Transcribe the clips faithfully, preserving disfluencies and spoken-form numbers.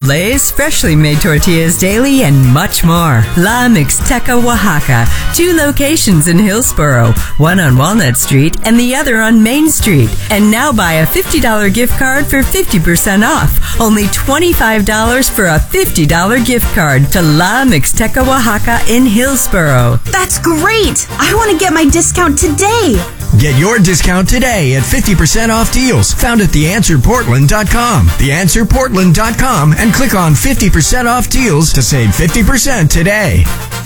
Lay's freshly made tortillas daily, and much more. La Mixteca, Oaxaca. Two locations in Hillsboro, one on Walnut Street and the other on Main Street. And now buy a fifty dollars gift card for fifty percent off. Only twenty-five dollars for a fifty dollars gift card to La Mixteca, Oaxaca in Hillsboro. That's great! I want to get my discount today. Get your discount today at fifty percent off deals found at the answer portland dot com. the answer portland dot com and click on fifty percent off deals to save fifty percent today.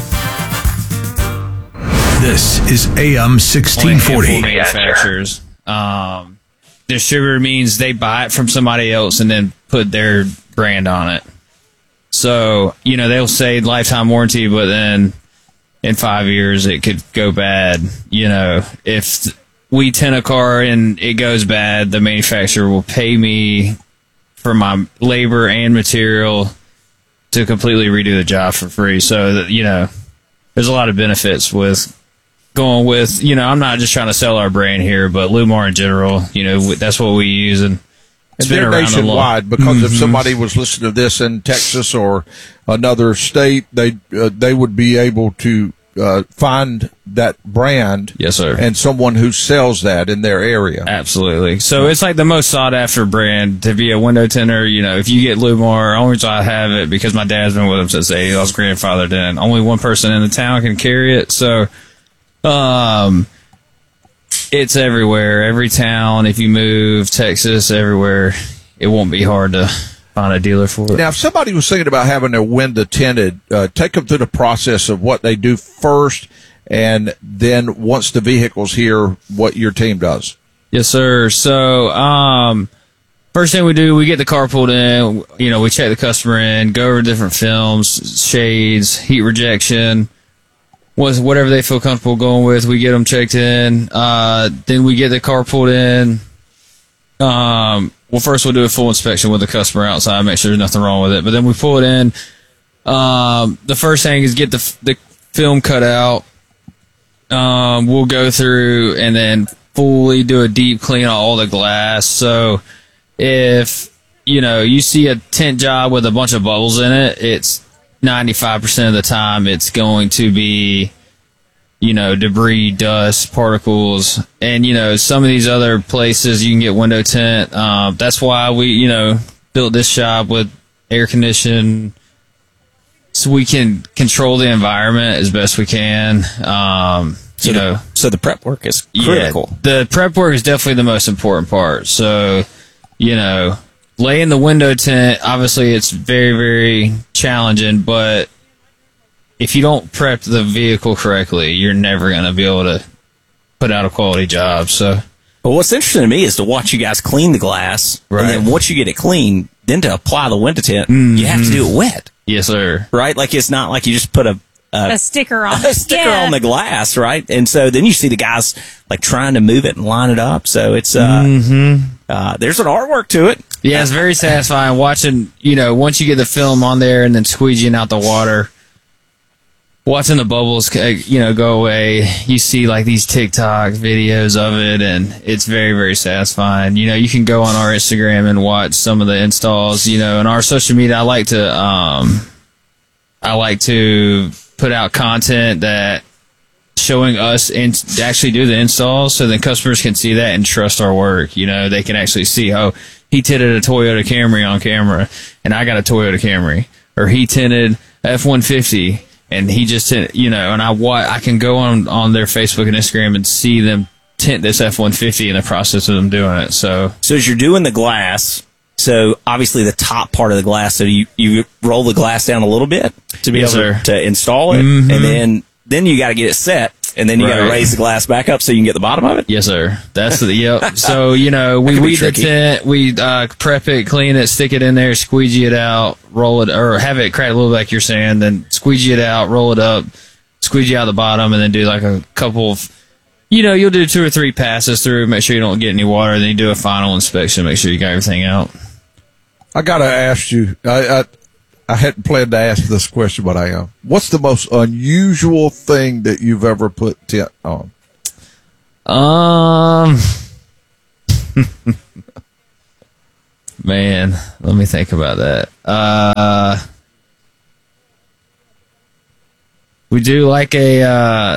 This is A M sixteen forty. Manufacturers. Um, distributor means they buy it from somebody else and then put their brand on it. So, you know, they'll say lifetime warranty, but then in five years it could go bad. You know, if we tint a car and it goes bad, the manufacturer will pay me for my labor and material to completely redo the job for free. So, that, you know, there's a lot of benefits with going with, you know, I'm not just trying to sell our brand here, but Lumar in general, you know, that's what we use. And it's and been they're nationwide because mm-hmm. if somebody was listening to this in Texas or another state, they uh, they would be able to uh, find that brand. Yes, sir. And someone who sells that in their area. Absolutely. So it's like the most sought after brand to be a window tinter. You know, if you get Lumar, only reason I have it because my dad's been with them since I was grandfathered in. Only one person in the town can carry it. So, um, it's everywhere, every town. If you move, Texas, everywhere, it won't be hard to find a dealer for it. Now, if somebody was thinking about having their window tinted, uh, take them through the process of what they do first, and then once the vehicle's here, what your team does. Yes, sir. So, um, first thing we do, we get the car pulled in. You know, we check the customer in, go over different films, shades, heat rejection. Was whatever they feel comfortable going with, we get them checked in. Uh, then we get the car pulled in. Um, well, first we'll do a full inspection with the customer outside, make sure there's nothing wrong with it. But then we pull it in. Um, the first thing is get the the film cut out. Um, we'll go through and then fully do a deep clean on all the glass. So if you know you see a tint job with a bunch of bubbles in it, it's ninety-five percent of the time it's going to be, you know, debris, dust, particles. And, you know, some of these other places you can get window tint. Um, that's why we, you know, built this shop with air conditioning so we can control the environment as best we can. Um, so you the, know, so the prep work is critical. Yeah, the prep work is definitely the most important part. So, you know, laying the window tint, obviously it's very, very challenging, but if you don't prep the vehicle correctly, you're never going to be able to put out a quality job. So, well, what's interesting to me is to watch you guys clean the glass, right. And then once you get it clean, then to apply the window tint, mm-hmm. you have to do it wet. Yes, sir. Right? Like it's not like you just put a a, a sticker on a sticker yeah. on the glass, right? And so then you see the guys like trying to move it and line it up. So it's uh, mm-hmm. uh there's an artwork to it. Yeah, it's very satisfying watching, you know, once you get the film on there and then squeegeeing out the water, watching the bubbles, you know, go away. You see like these TikTok videos of it, and it's very, very satisfying. You know, you can go on our Instagram and watch some of the installs, you know, and our social media. I like to, um, I like to put out content that showing us and actually do the installs so then customers can see that and trust our work. You know, they can actually see, oh, he tinted a Toyota Camry on camera and I got a Toyota Camry, or he tinted F one fifty and he just tinted, you know, and I I can go on, on their Facebook and Instagram and see them tint this F one fifty in the process of them doing it. So, so as you're doing the glass, so obviously the top part of the glass, so you, you roll the glass down a little bit to be yes, able sir. to install it, mm-hmm. and then then you got to get it set, and then you right. got to raise the glass back up so you can get the bottom of it. Yes, sir. That's the yep. So you know we weed the tint, we uh, prep it, clean it, stick it in there, squeegee it out, roll it, or have it crack a little like you're saying, then squeegee it out, roll it up, squeegee out the bottom, and then do like a couple of. You know, you'll do two or three passes through, make sure you don't get any water, then you do a final inspection, make sure you got everything out. I gotta ask you. I, I I hadn't planned to ask this question, but I am. What's the most unusual thing that you've ever put tint on? Um, man, let me think about that. Uh, we do like a, uh,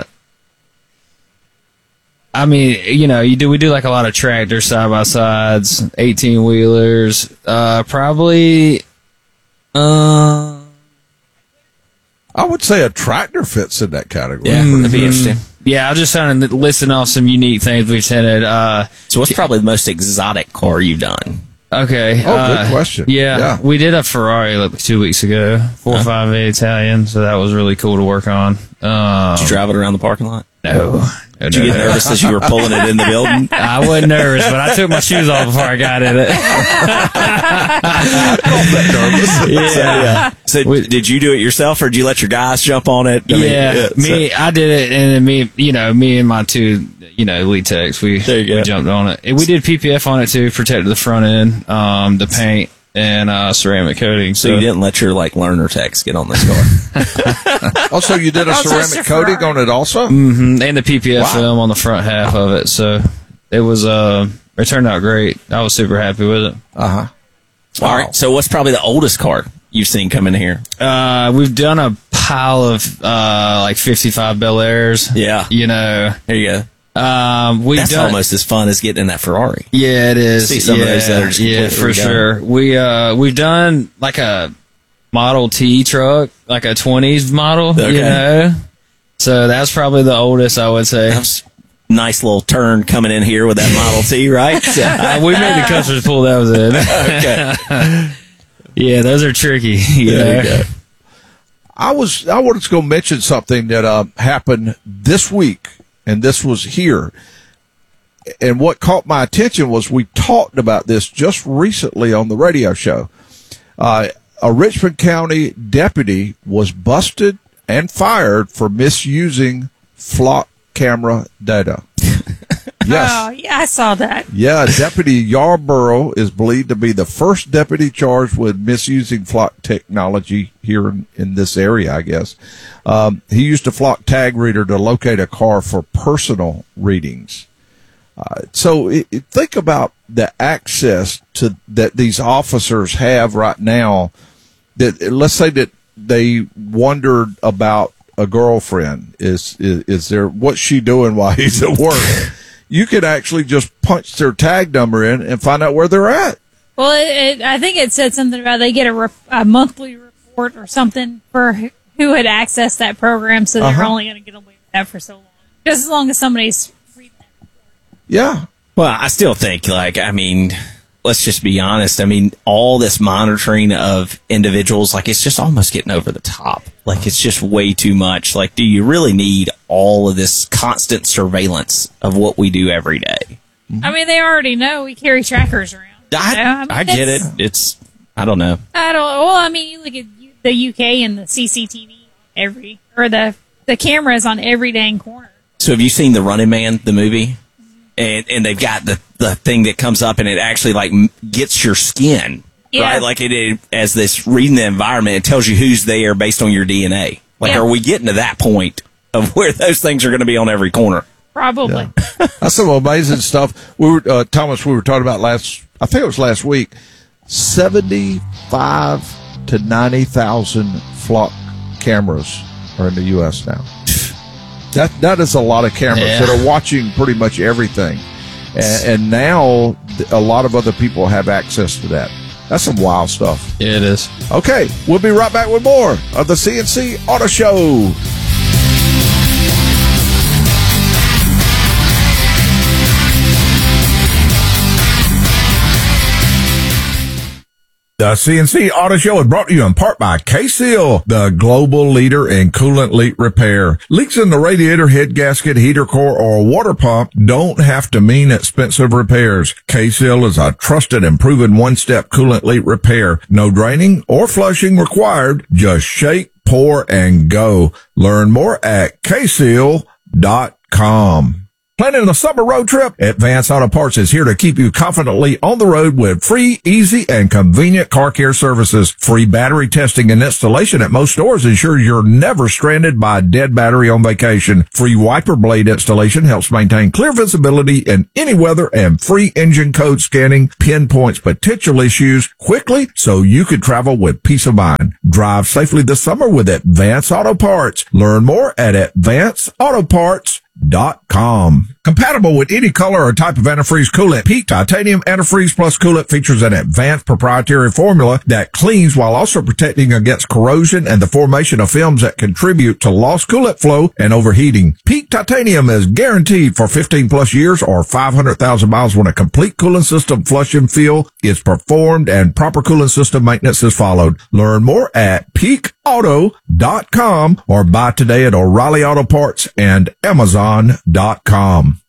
I mean, you know, you do. We do like a lot of tractor side by sides, eighteen wheelers. Uh, probably. Uh, I would say a tractor fits in that category. Yeah, that'd be interesting. Yeah, I was just trying to listen off some unique things we've tinted. Uh, so, what's probably the most exotic car you've done? Okay. Oh, uh, good question. Yeah, yeah, we did a Ferrari like two weeks ago, four five eight Italian, so that was really cool to work on. Um, Did you drive it around the parking lot? No. Did you get nervous as you were pulling it in the building? I wasn't nervous, but I took my shoes off before I got in it. yeah. So, yeah. so we, did you do it yourself, or did you let your guys jump on it? I yeah, mean, yeah, me, so. I did it, and then me, you know, me and my two, you know, lead techs, we, we jumped on it. And we did P P F on it too, protected the front end, um, the paint, and uh, ceramic coating. So, so you didn't let your like learner techs get on this car. Also, you did a ceramic coating on it also, mm-hmm. and the P P F wow. film on the front half of it. So it was uh, it turned out great. I was super happy with it. Uh huh. Wow. All right. So what's probably the oldest car you've seen come in here? Uh, we've done a pile of uh, like fifty-five Bel Airs. Yeah. You know. There you go. Um, we've That's done, almost as fun as getting in that Ferrari. Yeah, it is. See some yeah, of those that are just yeah, for sure. We uh, we've done like a Model T truck, like a twenties model. Okay. You know, so that's probably the oldest I would say. That's nice little turn coming in here with that Model T, right? uh, we made the customers pull those in. Okay. Yeah, those are tricky. You there know? You go. I was I was going to mention something that uh, happened this week. And this was here. And what caught my attention was we talked about this just recently on the radio show. Uh, a Richmond County deputy was busted and fired for misusing flock camera data. Yes. Oh, yeah, I saw that. Yeah, Deputy Yarborough is believed to be the first deputy charged with misusing flock technology here in, in this area, I guess. Um, he used a flock tag reader to locate a car for personal readings. Uh, so it, it, think about the access to that these officers have right now. That let's say that they wondered about a girlfriend. Is is, is there what's she doing while he's at work? You could actually just punch their tag number in and find out where they're at. Well, it, it, I think it said something about they get a, re- a monthly report or something for who had accessed that program, so they're uh-huh. only going to get away with that for so long. Just as long as somebody's reading that. Yeah. Well, I still think, like, I mean, let's just be honest. I mean, all this monitoring of individuals, like, it's just almost getting over the top. Like, it's just way too much. Like, do you really need all of this constant surveillance of what we do every day? I mean, they already know we carry trackers around. I, you know? I, mean, I get it. It's, I don't know. I don't, well, I mean, you look at the U K and the C C T V every, or the, the cameras on every dang corner. So have you seen The Running Man, the movie? And, and they've got the, the thing that comes up and it actually, like, gets your skin. Yeah. Right, like it, it as this reading the environment, it tells you who's there based on your D N A. Like, yeah. Are we getting to that point of where those things are going to be on every corner? Probably. Yeah. That's some amazing stuff. We were uh, Thomas. We were talking about last. I think it was last week. Seventy-five to ninety thousand flock cameras are in the U S now. That that is a lot of cameras yeah. that are watching pretty much everything, and, and now a lot of other people have access to that. That's some wild stuff. Yeah, it is. Okay, we'll be right back with more of the C N C Auto Show. The C N C Auto Show is brought to you in part by K-Seal, the global leader in coolant leak repair. Leaks in the radiator, head gasket, heater core, or water pump don't have to mean expensive repairs. K-Seal is a trusted and proven one-step coolant leak repair. No draining or flushing required. Just shake, pour, and go. Learn more at K seal dot com. Planning a summer road trip? Advance Auto Parts is here to keep you confidently on the road with free, easy, and convenient car care services. Free battery testing and installation at most stores ensures you're never stranded by a dead battery on vacation. Free wiper blade installation helps maintain clear visibility in any weather, and free engine code scanning pinpoints potential issues quickly so you can travel with peace of mind. Drive safely this summer with Advance Auto Parts. Learn more at advance auto parts dot com. Compatible with any color or type of antifreeze coolant, Peak Titanium Antifreeze Plus Coolant features an advanced proprietary formula that cleans while also protecting against corrosion and the formation of films that contribute to lost coolant flow and overheating. Peak Titanium is guaranteed for fifteen plus years or five hundred thousand miles when a complete coolant system flush and fill is performed and proper coolant system maintenance is followed. Learn more at peak auto dot com or buy today at O'Reilly Auto Parts and amazon dot com.